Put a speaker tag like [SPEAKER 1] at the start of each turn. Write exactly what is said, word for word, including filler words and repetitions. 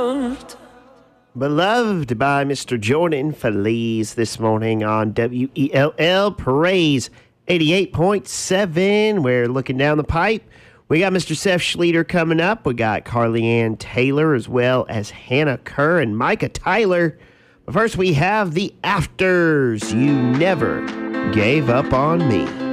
[SPEAKER 1] Beloved.
[SPEAKER 2] Beloved by Mister Jordan Feliz this morning on W E L L Praise eighty-eight point seven. We're looking down the pipe. We got Mister Seth Schleter coming up. We got Carly Ann Taylor as well as Hannah Kerr and Micah Tyler. But first we have the Afters. You Never Gave Up on Me.